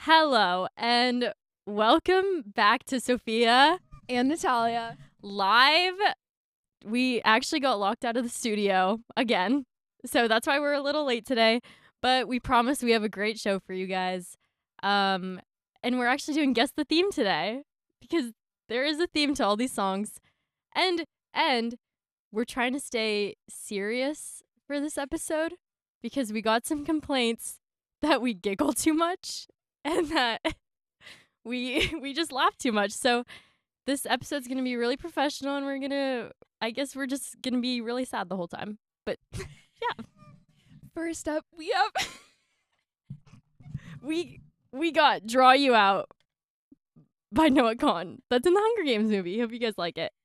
Hello and welcome back to Sophia and Natalia. live. We actually got locked out of the studio again, so that's why we're a little late today. But we promise we have a great show for you guys. And we're actually doing Guess the Theme today because there is a theme to all these songs, and we're trying to stay serious for this episode because we got some complaints that we giggle too much and that we just laugh too much. So this episode's going to be really professional, and I guess we're just going to be really sad the whole time. But yeah. First up, we have we got Draw You Out by Noah Kahan. That's in the Hunger Games movie. Hope you guys like it.